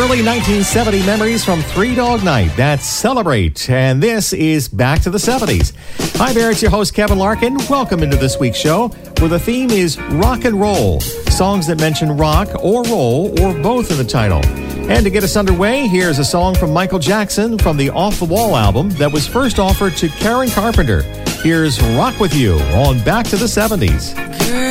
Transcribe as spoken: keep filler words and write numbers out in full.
Early nineteen seventy memories from Three Dog Night. That's Celebrate. And this is Back to the seventies. Hi there, it's your host, Kevin Larkin. Welcome into this week's show, where the theme is rock and roll. Songs that mention rock or roll or both in the title. And to get us underway, here's a song from Michael Jackson from the Off the Wall album that was first offered to Karen Carpenter. Here's Rock With You on Back to the seventies.